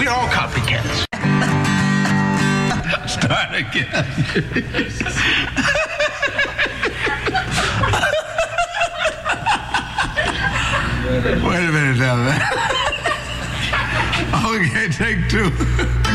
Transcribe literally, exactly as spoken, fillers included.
We're all copycats. Start again. Wait a minute now, man. Okay, take two.